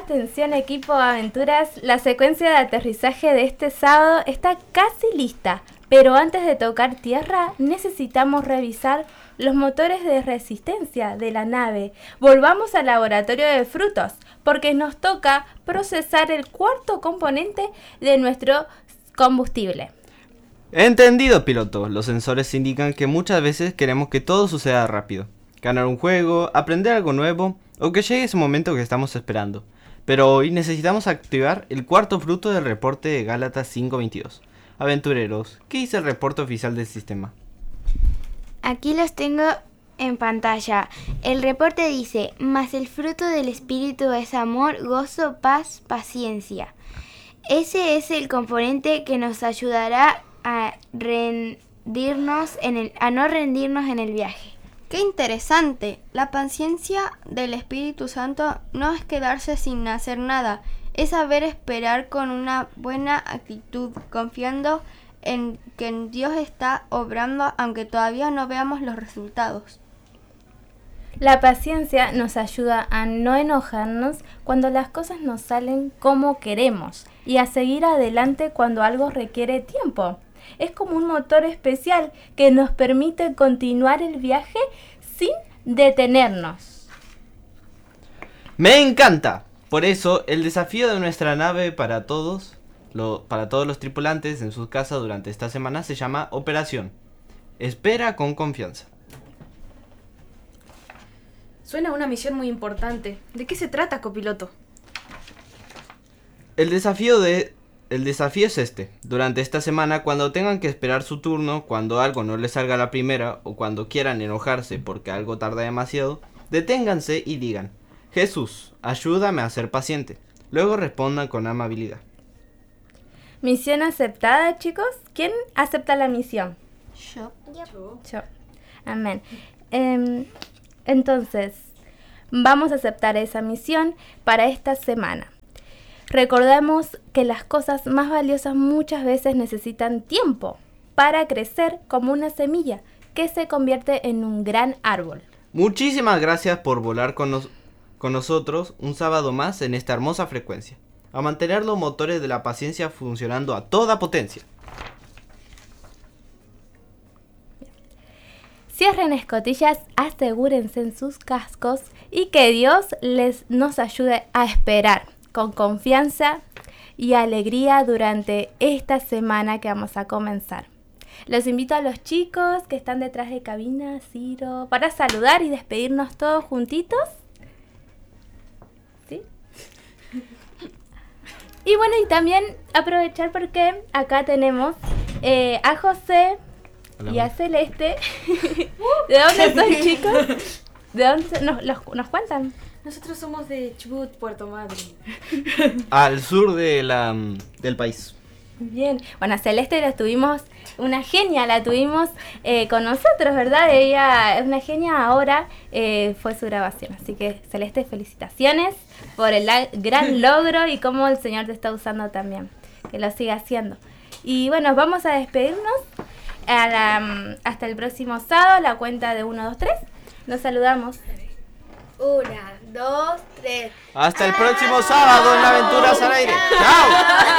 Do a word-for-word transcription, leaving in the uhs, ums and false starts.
Atención equipo Aventuras, la secuencia de aterrizaje de este sábado está casi lista, pero antes de tocar tierra necesitamos revisar los motores de resistencia de la nave. Volvamos al laboratorio de frutos, porque nos toca procesar el cuarto componente de nuestro combustible. Entendido, piloto. Los sensores indican que muchas veces queremos que todo suceda rápido. Ganar un juego, aprender algo nuevo o que llegue ese momento que estamos esperando. Pero hoy necesitamos activar el cuarto fruto del reporte de Gálatas cinco veintidós. Aventureros, ¿qué dice el reporte oficial del sistema? Aquí los tengo en pantalla. El reporte dice: mas el fruto del espíritu es amor, gozo, paz, paciencia. Ese es el componente que nos ayudará a rendirnos en el, a no rendirnos en el viaje. ¡Qué interesante! La paciencia del Espíritu Santo no es quedarse sin hacer nada, es saber esperar con una buena actitud, confiando en que Dios está obrando aunque todavía no veamos los resultados. La paciencia nos ayuda a no enojarnos cuando las cosas no salen como queremos y a seguir adelante cuando algo requiere tiempo. Es como un motor especial que nos permite continuar el viaje sin detenernos. ¡Me encanta! Por eso, el desafío de nuestra nave para todos, lo, para todos los tripulantes en sus casas durante esta semana se llama Operación Espera con Confianza. Suena una misión muy importante. ¿De qué se trata, copiloto? El desafío de El desafío es este. Durante esta semana, cuando tengan que esperar su turno, cuando algo no les salga a la primera o cuando quieran enojarse porque algo tarda demasiado, deténganse y digan: Jesús, ayúdame a ser paciente. Luego respondan con amabilidad. Misión aceptada, chicos. ¿Quién acepta la misión? Yo. Yo. Yo. Amén. Eh, entonces, vamos a aceptar esa misión para esta semana. Recordemos que las cosas más valiosas muchas veces necesitan tiempo para crecer, como una semilla que se convierte en un gran árbol. Muchísimas gracias por volar con, nos- con nosotros un sábado más en esta hermosa frecuencia. A mantener los motores de la paciencia funcionando a toda potencia. Cierren escotillas, asegúrense en sus cascos y que Dios les nos ayude a esperar con confianza y alegría durante esta semana que vamos a comenzar. Los invito a los chicos que están detrás de cabina, Ciro, para saludar y despedirnos todos juntitos. ¿Sí? Y bueno, y también aprovechar porque acá tenemos eh, a José y a Celeste. ¿De dónde son, chicos? ¿De dónde son? ¿Nos, los, ¿Nos cuentan? Nosotros somos de Chubut, Puerto Madryn. Al sur de la, del país. Bien. Bueno, a Celeste la tuvimos, una genia la tuvimos eh, con nosotros, ¿verdad? Ella es una genia, ahora eh, fue su grabación. Así que, Celeste, felicitaciones por el la- gran logro y cómo el Señor te está usando también. Que lo siga haciendo. Y bueno, vamos a despedirnos a la, hasta el próximo sábado, la cuenta de uno, dos, tres. Nos saludamos. Una, dos, tres. Hasta el próximo sábado en Aventuras al Aire. ¡Chao!